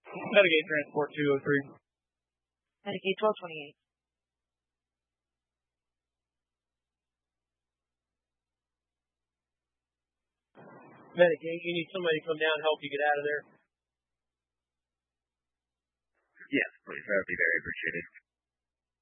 Medicaid Transport 203. Medicaid 1228. Medicaid, you need somebody to come down and help you get out of there? Yes, please. That would be very appreciated.